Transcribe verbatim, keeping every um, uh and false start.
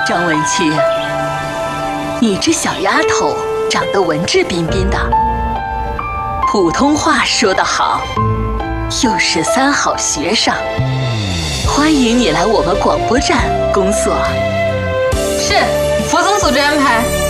张文清，你这小丫头长得文质彬彬的，普通话说得好，又是三好学生，欢迎你来我们广播站工作。 是，副总组织安排。